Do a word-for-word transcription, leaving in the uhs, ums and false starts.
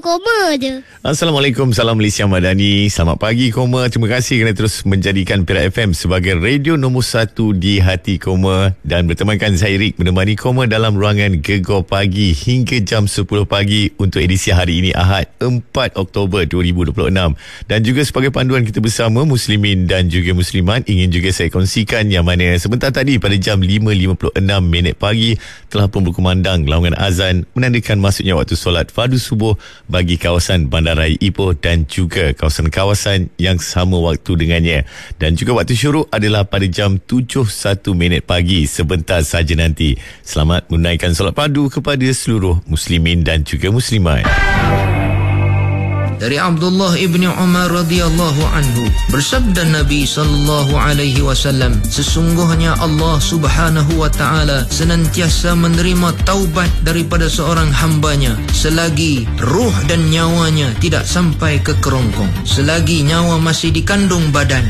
koma je. Assalamualaikum, salam Malaysia Madani. Selamat pagi Koma. Terima kasih kerana terus menjadikan Perak F M sebagai radio nombor satu di hati Koma. Dan bertemankan saya Rik menemani Koma dalam ruangan Gegar Pagi hingga jam sepuluh pagi untuk edisi hari ini Ahad empat Oktober dua ribu dua puluh enam. Dan juga sebagai panduan kita bersama Muslimin dan juga Muslimat, ingin juga saya kongsikan yang mana sebentar tadi pada jam lima lima puluh enam minit pagi telah pun berkumandang laungan azan menandakan masuknya waktu solat fardu subuh bagi kawasan Bandaraya Ipoh dan juga kawasan-kawasan yang sama waktu dengannya. Dan juga waktu syuruk adalah pada jam tujuh satu minit pagi sebentar saja nanti. Selamat menunaikan solat fardu kepada seluruh Muslimin dan juga Muslimat. Dari Abdullah ibni Umar radhiyallahu anhu, bersabda Nabi sallallahu alaihi wasallam, sesungguhnya Allah subhanahu wa ta'ala senantiasa menerima taubat daripada seorang hambanya selagi ruh dan nyawanya tidak sampai ke kerongkong. Selagi nyawa masih di kandung badan,